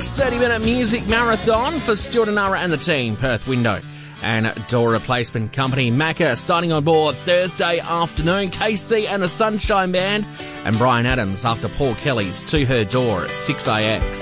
next 30-minute music marathon for Stuart and Nara and the team, Perth Window and door replacement company Macca signing on board Thursday afternoon. KC and the Sunshine Band and Brian Adams after Paul Kelly's To Her Door at 6AX.